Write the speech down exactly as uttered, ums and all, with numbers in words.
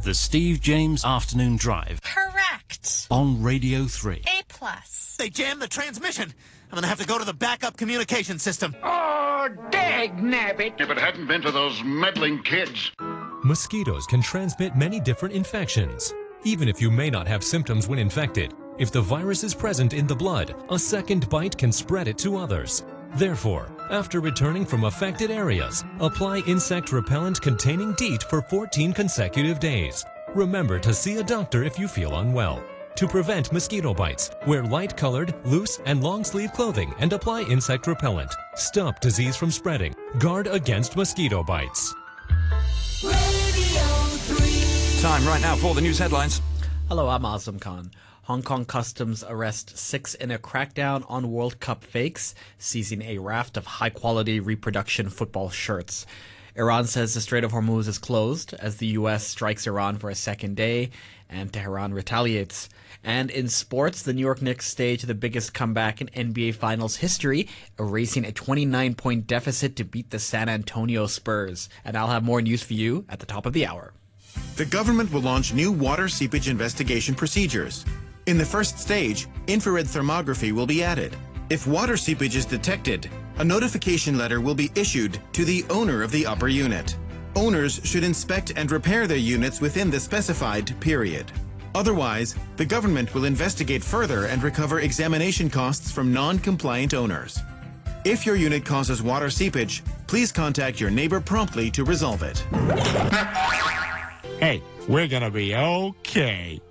The Steve James Afternoon Drive. Correct. On Radio three. A plus. They jammed the transmission. I'm gonna have to go to the backup communication system. Oh, dag nabbit. If it hadn't been for those meddling kids. Mosquitoes can transmit many different infections. Even if you may not have symptoms when infected, if the virus is present in the blood, a second bite can spread it to others. Therefore, after returning from affected areas, apply insect repellent containing DEET for fourteen consecutive days. Remember to see a doctor if you feel unwell. To prevent mosquito bites, wear light-colored, loose, and long-sleeve clothing and apply insect repellent. Stop disease from spreading. Guard against mosquito bites. Time right now for the news headlines. Hello, I'm Azam Khan. Hong Kong Customs arrest six in a crackdown on World Cup fakes, seizing a raft of high-quality reproduction football shirts. Iran says the Strait of Hormuz is closed as the U S strikes Iran for a second day, and Tehran retaliates. And in sports, the New York Knicks stage the biggest comeback in N B A Finals history, erasing a twenty-nine point deficit to beat the San Antonio Spurs. And I'll have more news for you at the top of the hour. The government will launch new water seepage investigation procedures. In the first stage, infrared thermography will be added. If water seepage is detected, a notification letter will be issued to the owner of the upper unit. Owners should inspect and repair their units within the specified period. Otherwise, the government will investigate further and recover examination costs from non-compliant owners. If your unit causes water seepage, please contact your neighbor promptly to resolve it. Hey, we're gonna be okay.